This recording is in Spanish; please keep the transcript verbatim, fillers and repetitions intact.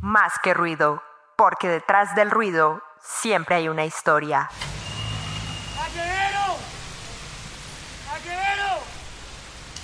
más que ruido, porque detrás del ruido siempre hay una historia.